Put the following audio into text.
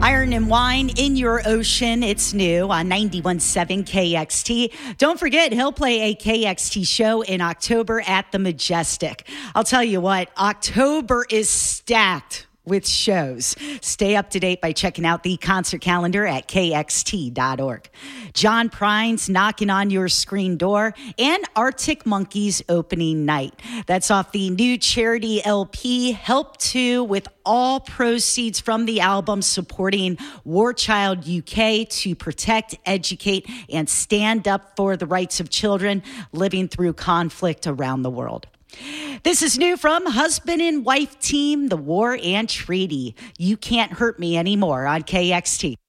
Iron and Wine in Your Ocean. It's new on 91.7 KXT. Don't forget, he'll play a KXT show in October at the Majestic. I'll tell you what, October is stacked with shows. Stay up to date by checking out the concert calendar at kxt.org. John Prine's Knocking on Your Screen Door and Arctic Monkeys opening night. That's off the new charity LP, Help To, with all proceeds from the album supporting War Child UK to protect, educate, and stand up for the rights of children living through conflict around the world. This is new from husband and wife team, The War and Treaty. You Can't Hurt Me Anymore on KXT.